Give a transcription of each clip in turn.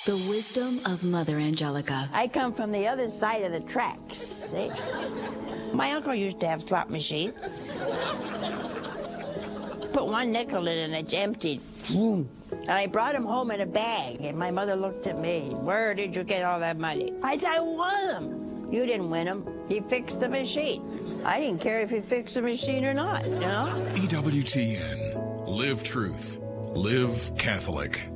The wisdom of Mother Angelica. I come from the other side of the tracks, see? My uncle used to have slot machines. Put one nickel in and it's emptied. And I brought him home in a bag, and my mother looked at me. Where did you get all that money? I said, I won them. You didn't win them. He fixed the machine. I didn't care if he fixed the machine or not, you know? EWTN. Live truth. Live Catholic.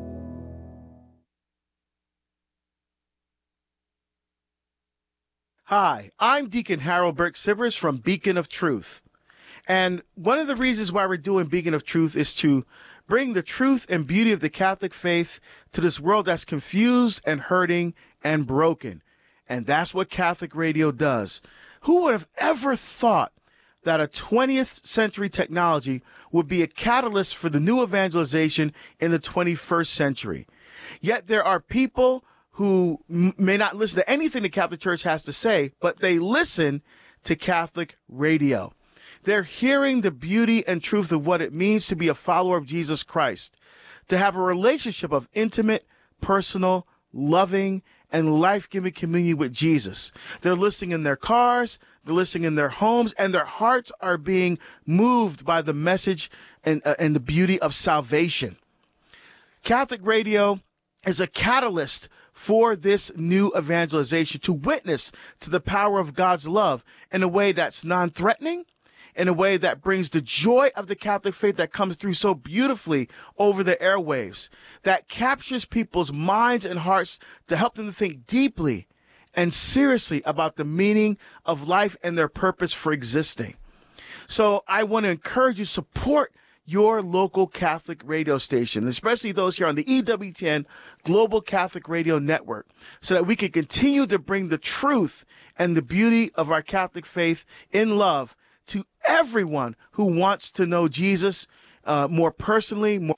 Hi, I'm Deacon Harold Burke-Sivers from Beacon of Truth. And one of the reasons why we're doing Beacon of Truth is to bring the truth and beauty of the Catholic faith to this world that's confused and hurting and broken. And that's what Catholic radio does. Who would have ever thought that a 20th century technology would be a catalyst for the new evangelization in the 21st century? Yet there are people who may not listen to anything the Catholic Church has to say, but they listen to Catholic radio. They're hearing the beauty and truth of what it means to be a follower of Jesus Christ, to have a relationship of intimate, personal, loving, and life-giving communion with Jesus. They're listening in their cars, they're listening in their homes, and their hearts are being moved by the message and the beauty of salvation. Catholic radio is a catalyst for this new evangelization, to witness to the power of God's love in a way that's non-threatening, in a way that brings the joy of the Catholic faith that comes through so beautifully over the airwaves, that captures people's minds and hearts to help them to think deeply and seriously about the meaning of life and their purpose for existing. So I want to encourage you to support your local Catholic radio station, especially those here on the EWTN Global Catholic Radio Network, so that we can continue to bring the truth and the beauty of our Catholic faith in love to everyone who wants to know Jesus more personally.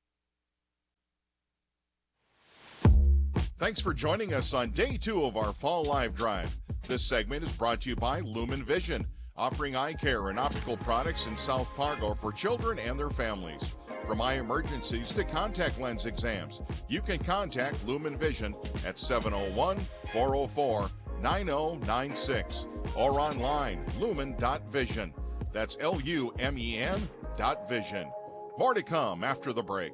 Thanks for joining us on day 2 of our Fall Live Drive. This segment is brought to you by Lumen Vision, offering eye care and optical products in South Fargo for children and their families. From eye emergencies to contact lens exams, you can contact Lumen Vision at 701-404-9096 or online, lumen.vision. That's LUMEN.vision. More to come after the break.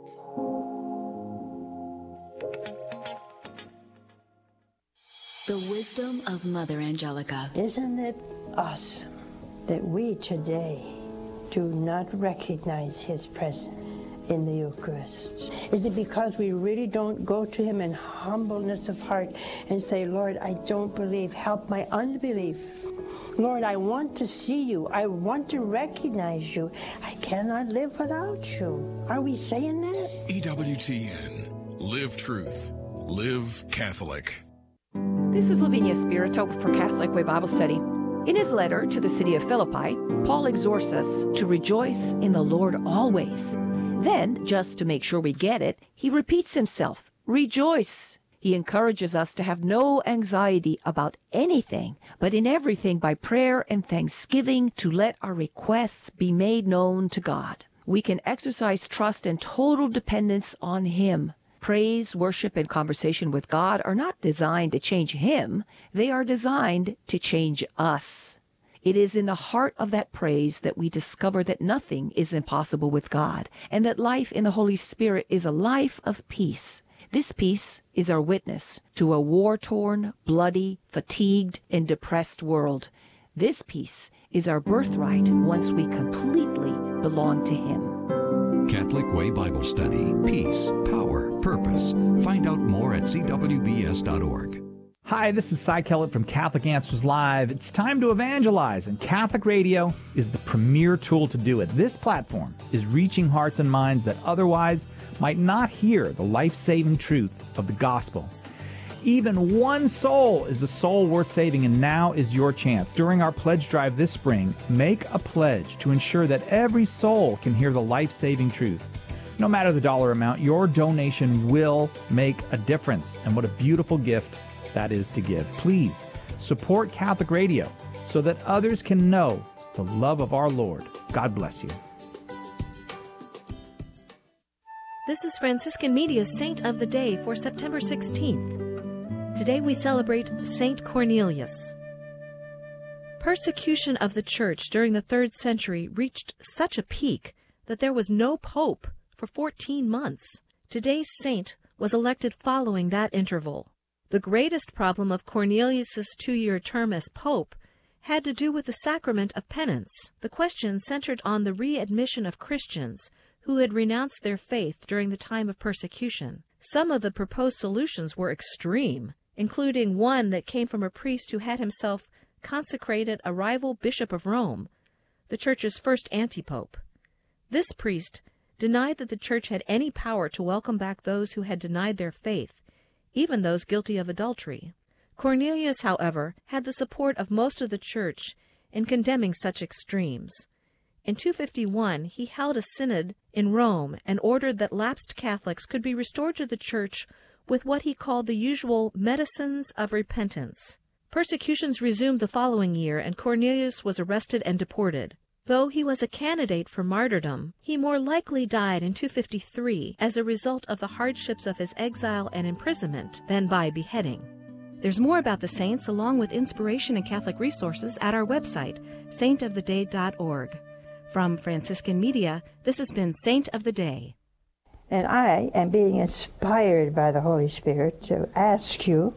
The wisdom of Mother Angelica. Isn't it awesome that we today do not recognize his presence in the Eucharist? Is it because we really don't go to him in humbleness of heart and say, Lord, I don't believe, help my unbelief. Lord, I want to see you. I want to recognize you. I cannot live without you. Are we saying that? EWTN. Live truth. Live Catholic. This is Lavinia Spirito for Catholic Way Bible Study. In his letter to the city of Philippi, Paul exhorts us to rejoice in the Lord always. Then, just to make sure we get it, he repeats himself, rejoice. He encourages us to have no anxiety about anything, but in everything by prayer and thanksgiving to let our requests be made known to God. We can exercise trust and total dependence on him. Praise, worship, and conversation with God are not designed to change him. They are designed to change us. It is in the heart of that praise that we discover that nothing is impossible with God, and that life in the Holy Spirit is a life of peace. This peace is our witness to a war-torn, bloody, fatigued, and depressed world. This peace is our birthright once we completely belong to him. Catholic Way Bible Study. Peace, power, purpose. Find out more at cwbs.org. Hi, this is Cy Kellett from Catholic Answers Live. It's time to evangelize, and Catholic Radio is the premier tool to do it. This platform is reaching hearts and minds that otherwise might not hear the life-saving truth of the gospel. Even one soul is a soul worth saving, and now is your chance. During our pledge drive this spring, make a pledge to ensure that every soul can hear the life-saving truth. No matter the dollar amount, your donation will make a difference, and what a beautiful gift that is to give. Please support Catholic Radio so that others can know the love of our Lord. God bless you. This is Franciscan Media's Saint of the Day for September 16th. Today we celebrate Saint Cornelius. Persecution of the Church during the 3rd century reached such a peak that there was no pope for 14 months. Today's saint was elected following that interval. The greatest problem of Cornelius's 2-year term as pope had to do with the sacrament of penance. The question centered on the readmission of Christians who had renounced their faith during the time of persecution. Some of the proposed solutions were extreme, including one that came from a priest who had himself consecrated a rival bishop of Rome, the Church's first antipope. This priest denied that the Church had any power to welcome back those who had denied their faith, even those guilty of adultery. Cornelius, however, had the support of most of the Church in condemning such extremes. In 251, he held a synod in Rome and ordered that lapsed Catholics could be restored to the Church with what he called the usual medicines of repentance. Persecutions resumed the following year, and Cornelius was arrested and deported. Though he was a candidate for martyrdom, he more likely died in 253 as a result of the hardships of his exile and imprisonment than by beheading. There's more about the saints along with inspiration and Catholic resources at our website, saintoftheday.org. From Franciscan Media, this has been Saint of the Day. And I am being inspired by the Holy Spirit to ask you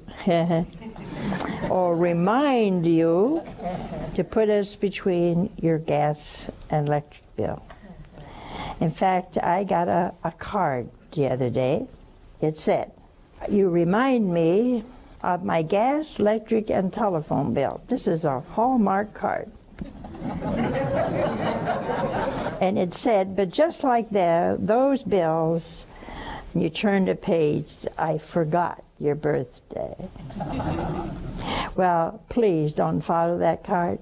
or remind you to put us between your gas and electric bill. In fact, I got a card the other day. It said, "You remind me of my gas, electric, and telephone bill." This is a Hallmark card. And it said, "But just like those bills," and you turn the page, "I forgot your birthday." Well, please don't follow that card.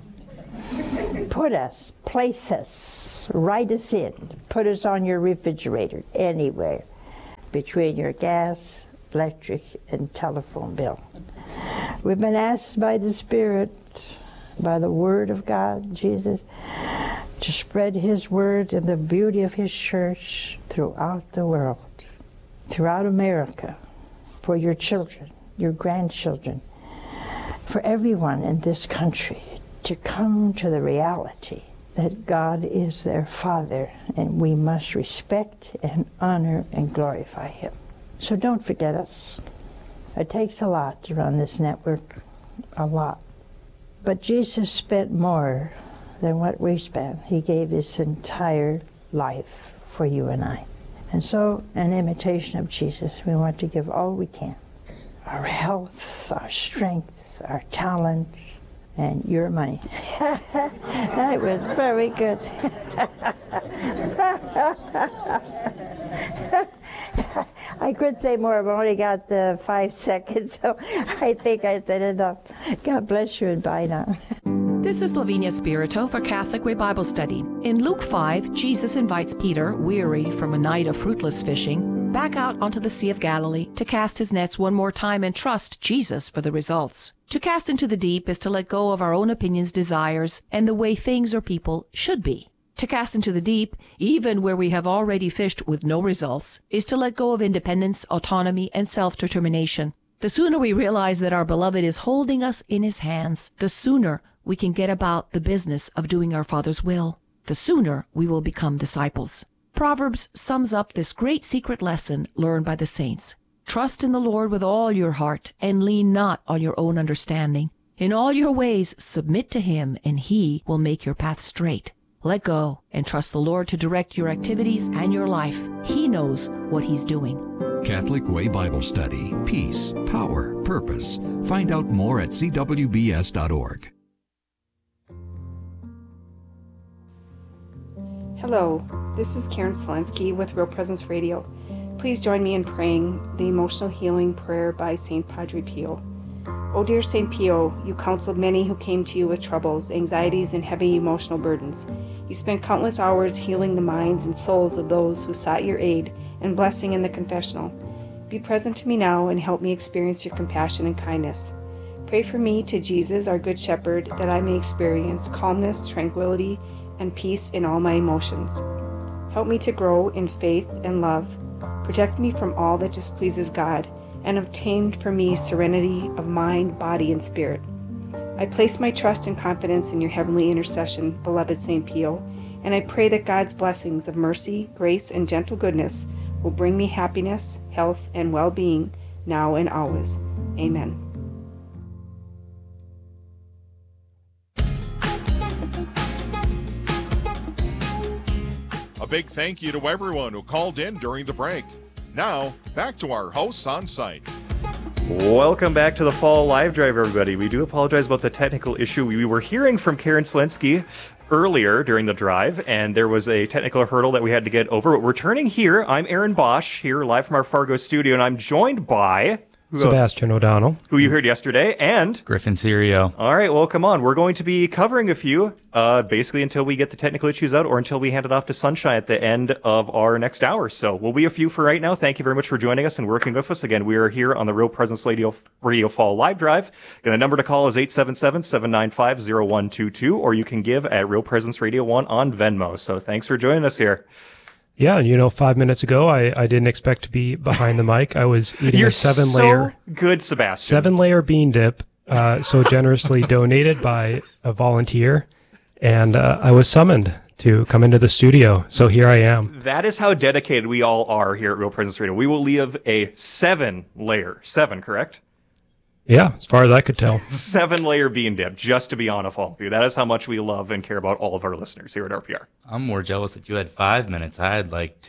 Place us, write us in, put us on your refrigerator, anywhere, between your gas, electric, and telephone bill. We've been asked by the Spirit, by the Word of God, Jesus, to spread His Word and the beauty of His church throughout the world, throughout America, for your children, your grandchildren, for everyone in this country to come to the reality that God is their Father and we must respect and honor and glorify Him. So don't forget us. It takes a lot to run this network, a lot. But Jesus spent more than what we spent. He gave His entire life for you and I. And so, in imitation of Jesus, we want to give all we can. Our health, our strength, our talents, and your money. That was very good. I could say more, but I only got 5 seconds, so I think I said enough. God bless you and bye now. This is Lavinia Spirito for Catholic Way Bible Study. In Luke 5, Jesus invites Peter, weary from a night of fruitless fishing, back out onto the Sea of Galilee to cast his nets one more time and trust Jesus for the results. To cast into the deep is to let go of our own opinions, desires, and the way things or people should be. To cast into the deep, even where we have already fished with no results, is to let go of independence, autonomy, and self-determination. The sooner we realize that our beloved is holding us in His hands, the sooner we can get about the business of doing our Father's will. The sooner we will become disciples. Proverbs sums up this great secret lesson learned by the saints. Trust in the Lord with all your heart, and lean not on your own understanding. In all your ways submit to Him, and He will make your path straight. Let go and trust the Lord to direct your activities and your life. He knows what He's doing. Catholic Way Bible Study. Peace, power, purpose. Find out more at cwbs.org. Hello, this is Karen Selensky with Real Presence Radio. Please join me in praying the emotional healing prayer by St. Padre Pio. O dear St. Pio, you counseled many who came to you with troubles, anxieties, and heavy emotional burdens. You spent countless hours healing the minds and souls of those who sought your aid and blessing in the confessional. Be present to me now and help me experience your compassion and kindness. Pray for me to Jesus, our Good Shepherd, that I may experience calmness, tranquility, and peace in all my emotions. Help me to grow in faith and love. Protect me from all that displeases God, and obtain for me serenity of mind, body, and spirit. I place my trust and confidence in your heavenly intercession, beloved St. Pio, and I pray that God's blessings of mercy, grace, and gentle goodness will bring me happiness, health, and well-being now and always. Amen. A big thank you to everyone who called in during the break. Now, back to our hosts on site. Welcome back to the Fall Live Drive, everybody. We do apologize about the technical issue. We were hearing from Karen Selensky earlier during the drive, and there was a technical hurdle that we had to get over. But returning here, I'm Aaron Bosch, here live from our Fargo studio, and I'm joined by... Sebastian O'Donnell, who you heard yesterday, and Griffin Serio. All right, well, come on. We're going to be covering a few, basically until we get the technical issues out or until we hand it off to Sunshine at the end of our next hour. So we'll be a few for right now. Thank you very much for joining us and working with us. Again, we are here on the Real Presence Radio Fall Live Drive. And the number to call is 877-795-0122, or you can give at Real Presence Radio 1 on Venmo. So thanks for joining us here. Yeah, 5 minutes ago, I didn't expect to be behind the mic. I was eating You're a 7-layer... so good, Sebastian. 7-layer bean dip, so generously donated by a volunteer, and I was summoned to come into the studio, so here I am. That is how dedicated we all are here at Real Presence Radio. We will leave a 7-layer, 7, correct? Yeah, as far as I could tell. 7-layer bean dip, just to be on a fall view. That is how much we love and care about all of our listeners here at RPR. I'm more jealous that you had 5 minutes. I had like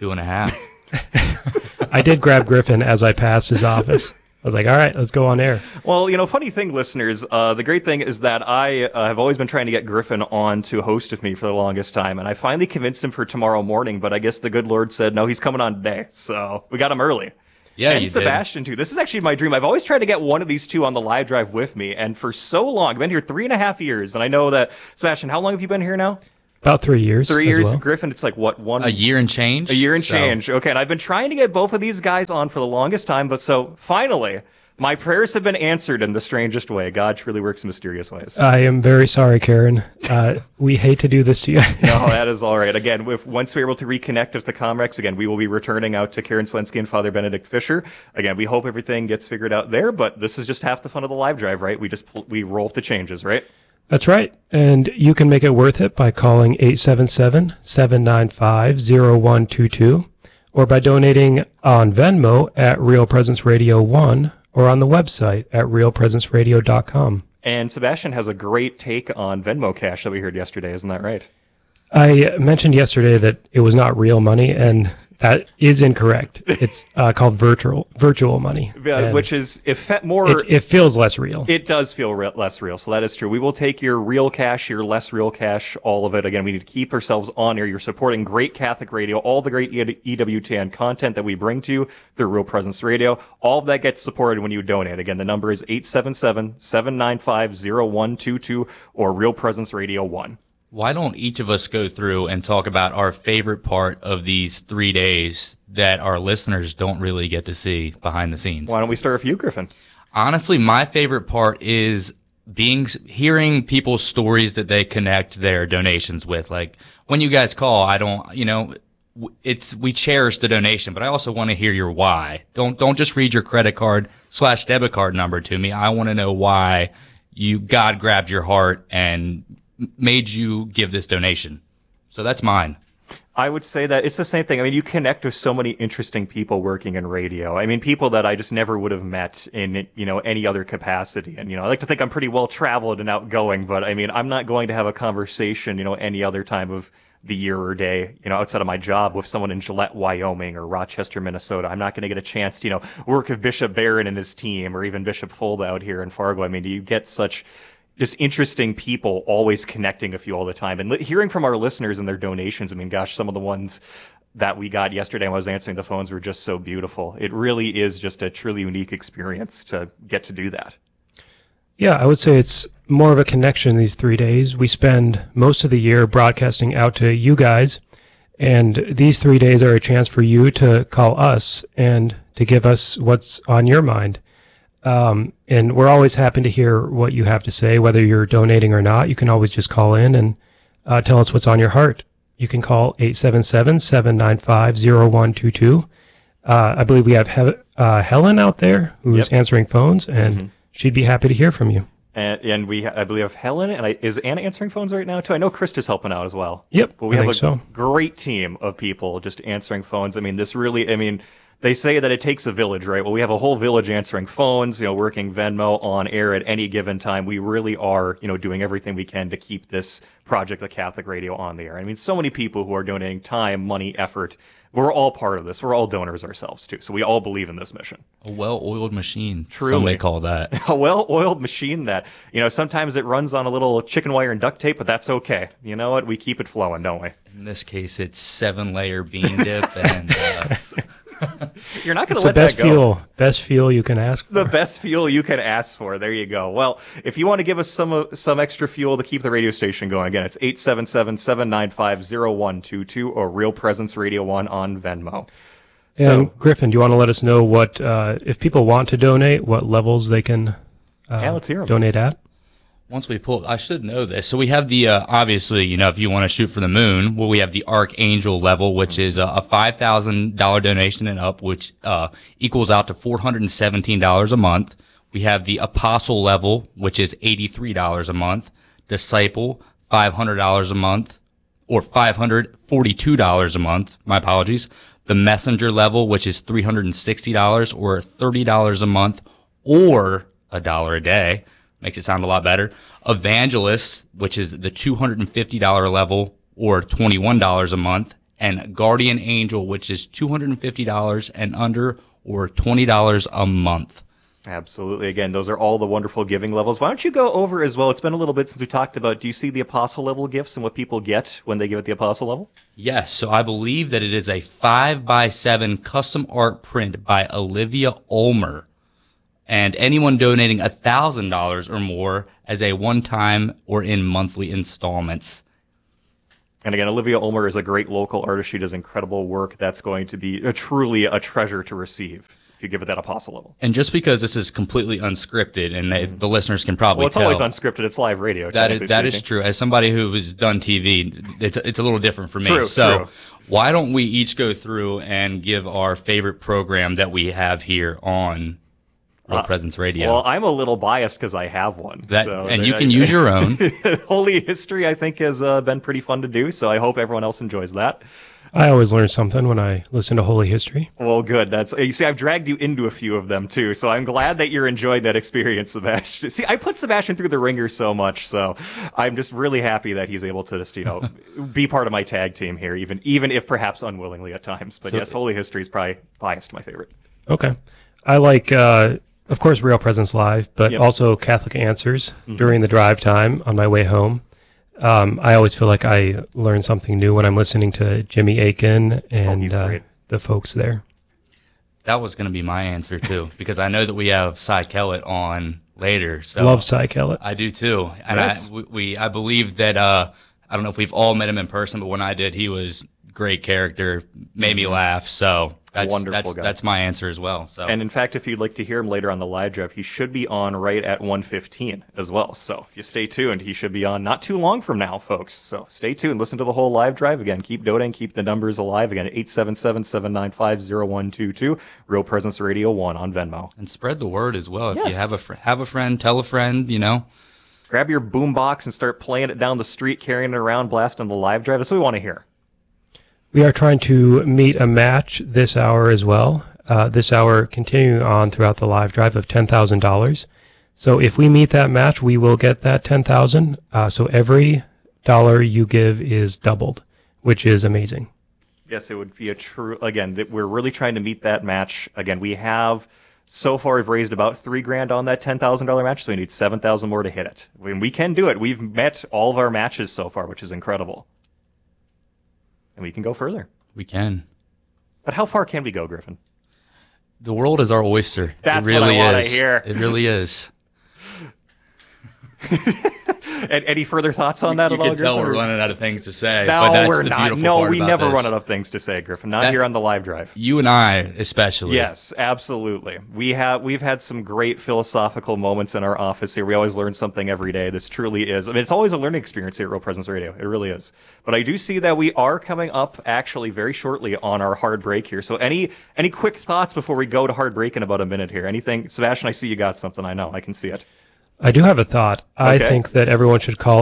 2.5. I did grab Griffin as I passed his office. I was like, all right, let's go on air. Well, funny thing, listeners, the great thing is that I have always been trying to get Griffin on to host with me for the longest time, and I finally convinced him for tomorrow morning, but I guess the good Lord said, no, he's coming on today, so we got him early. Yeah, and Sebastian, too. This is actually my dream. I've always tried to get one of these two on the live drive with me, and for so long, I've been here 3.5 years, and I know that, Sebastian, how long have you been here now? About 3 years. 3 years. Well. Griffin, it's like, what, a year and change? A year and change. Okay, and I've been trying to get both of these guys on for the longest time, but so, finally... my prayers have been answered in the strangest way. God truly works in mysterious ways. I am very sorry, Karen. We hate to do this to you. No, that is all right. Again, once we're able to reconnect with the Comrex, again, we will be returning out to Karen Selensky and Father Benedict Fisher. Again, we hope everything gets figured out there, but this is just half the fun of the live drive, right? We roll with the changes, right? That's right. And you can make it worth it by calling 877-795-0122 or by donating on Venmo at Real Presence Radio 1 or on the website at realpresenceradio.com. And Sebastian has a great take on Venmo Cash that we heard yesterday, isn't that right? I mentioned yesterday that it was not real money, and that is incorrect. It's called virtual money. Which is, it feels less real. It does feel less real, so that is true. We will take your real cash, your less real cash, all of it. Again, we need to keep ourselves on air. You're supporting great Catholic radio, all the great EWTN content that we bring to you through Real Presence Radio. All of that gets supported when you donate. Again, the number is 877-795-0122 or Real Presence Radio 1. Why don't each of us go through and talk about our favorite part of these 3 days that our listeners don't really get to see behind the scenes? Why don't we start with you, Griffin? Honestly, my favorite part is hearing people's stories that they connect their donations with. Like when you guys call, we cherish the donation, but I also want to hear your why. Don't just read your credit card / debit card number to me. I want to know why God grabbed your heart and made you give this donation. So that's mine. I would say that it's the same thing. I mean, you connect with so many interesting people working in radio. I mean, people that I just never would have met in, any other capacity. And, I like to think I'm pretty well traveled and outgoing, but I mean, I'm not going to have a conversation, any other time of the year or day, outside of my job with someone in Gillette, Wyoming or Rochester, Minnesota. I'm not going to get a chance to, work with Bishop Barron and his team or even Bishop Folda out here in Fargo. I mean, you get such just interesting people always connecting with you all the time. And hearing from our listeners and their donations, I mean, gosh, some of the ones that we got yesterday when I was answering the phones were just so beautiful. It really is just a truly unique experience to get to do that. Yeah, I would say it's more of a connection these 3 days. We spend most of the year broadcasting out to you guys, and these 3 days are a chance for you to call us and to give us what's on your mind. And we're always happy to hear what you have to say, whether you're donating or not. You can always just call in and tell us what's on your heart. you can call 877-795-0122. I believe we have Helen out there who's answering phones, and she'd be happy to hear from you. And I believe have Helen, and is Anna answering phones right now too? I know Krista's helping out as well. Yep, but we have a great team of people just answering phones. I mean, they say that it takes a village, right? Well, we have a whole village answering phones, working Venmo on air at any given time. We really are, doing everything we can to keep this project, the Catholic Radio, on the air. I mean, so many people who are donating time, money, effort. We're all part of this. We're all donors ourselves, too. So we all believe in this mission. A well-oiled machine, truly. Some may call that. A well-oiled machine that, sometimes it runs on a little chicken wire and duct tape, but that's okay. You know what? We keep it flowing, don't we? In this case, it's 7-layer bean dip and... You're not going to let that go. Best fuel you can ask for. The best fuel you can ask for. There you go. Well, if you want to give us some extra fuel to keep the radio station going, again, it's 877-795-0122 or Real Presence Radio 1 on Venmo. And Griffin, do you want to let us know what, if people want to donate, what levels they can let's hear 'em. donate at? Once we pull, I should know this. So we have the, obviously, if you want to shoot for the moon, well, we have the Archangel level, which is a $5,000 donation and up, which equals out to $417 a month. We have the Apostle level, which is $83 a month. Disciple, $500 a month, or $542 a month. My apologies. The Messenger level, which is $360 or $30 a month, or $1 a day. Makes it sound a lot better. Evangelist, which is the $250 level or $21 a month. And Guardian Angel, which is $250 and under or $20 a month. Absolutely. Again, those are all the wonderful giving levels. Why don't you go over as well? It's been a little bit since we talked about, do you see the Apostle level gifts and what people get when they give at the Apostle level? Yes. So I believe that it is a 5x7 custom art print by Olivia Ulmer. And anyone donating $1,000 or more as a one-time or in monthly installments. And again, Olivia Ulmer is a great local artist. She does incredible work. That's going to be truly a treasure to receive if you give it that Apostle level. And just because this is completely unscripted, and the listeners can probably tell. Well, it's always unscripted. It's live radio. That is true. As somebody who has done TV, it's a little different for me. True. Why don't we each go through and give our favorite program that we have here on Real Presence Radio? Well, I'm a little biased because I have one. And you can use your own. Holy History, I think, has been pretty fun to do, so I hope everyone else enjoys that. I always learn something when I listen to Holy History. Well, good. You see, I've dragged you into a few of them, too, so I'm glad that you're enjoying that experience, Sebastian. See, I put Sebastian through the ringer so much, so I'm just really happy that he's able to just, be part of my tag team here, even if perhaps unwillingly at times. But yes, Holy History is probably biased my favorite. Okay. I like... of course, Real Presence Live, but also Catholic Answers during the drive time on my way home. I always feel like I learn something new when I'm listening to Jimmy Akin and the folks there. That was going to be my answer, too, because I know that we have Cy Kellett on later. So love Cy Kellett. I do, too. And I believe that, I don't know if we've all met him in person, but when I did, he was great character, made me laugh, so... Wonderful guy. That's my answer as well. So. And in fact, if you'd like to hear him later on the live drive, he should be on right at 1:15 as well. So if you stay tuned, he should be on not too long from now, folks. So stay tuned. Listen to the whole live drive. Again, keep donating, keep the numbers alive. Again, 877-795-0122, Real Presence Radio 1 on Venmo. And spread the word as well. If you have a friend, tell a friend, Grab your boombox and start playing it down the street, carrying it around, blasting the live drive. That's what we want to hear. We are trying to meet a match this hour as well. This hour continuing on throughout the live drive of $10,000. So if we meet that match, we will get that $10,000. So every dollar you give is doubled, which is amazing. Yes, it would be we're really trying to meet that match. Again, we have so far we've raised about $3,000 on that $10,000 match, so we need $7,000 more to hit it. We can do it. We've met all of our matches so far, which is incredible. And we can go further. We can. But how far can we go, Griffin? The world is our oyster. That's it really what I want to hear. It really is. Any further thoughts on that You at all, can tell Griffin? we're running out of things to say. No, but that's we're the not. beautiful No, part we about never this. run out of things to say, Griffin. Not here on the live drive. You and I, especially. Yes, absolutely. We've had some great philosophical moments in our office here. We always learn something every day. This truly is. I mean, it's always a learning experience here at Real Presence Radio. It really is. But I do see that we are coming up actually very shortly on our hard break here. So any quick thoughts before we go to hard break in about a minute here? Anything? Sebastian, I see you got something. I know. I can see it. I do have a thought. I think that everyone should call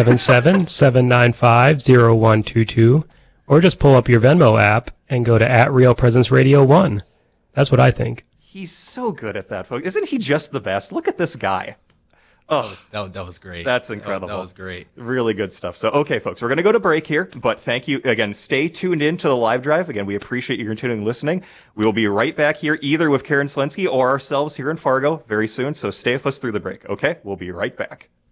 877-795-0122 or just pull up your Venmo app and go to @RealPresenceRadio1. That's what I think. He's so good at that, folks. Isn't he just the best? Look at this guy. Oh, that was great. That's incredible. That was great. Really good stuff. So, okay, folks, we're going to go to break here, but thank you again. Stay tuned in to the live drive. Again, we appreciate you continuing listening. We will be right back here either with Karen Slensky or ourselves here in Fargo very soon. So stay with us through the break. Okay, we'll be right back.